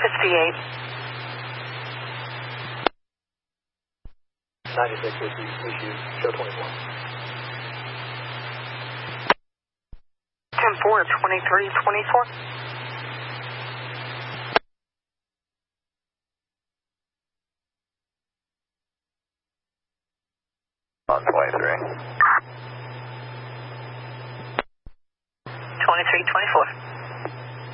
58. 96 issue, show 24. 10-4, 23-24. On 23. 23-24.